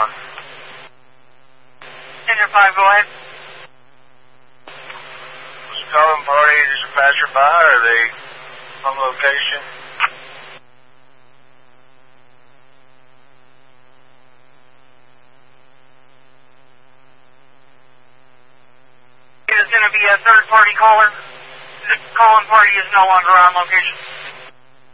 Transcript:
on. Engine 5, go ahead. Was the calling party just a passerby, or are they on location? It is going to be a third-party caller. The calling party is no longer on location.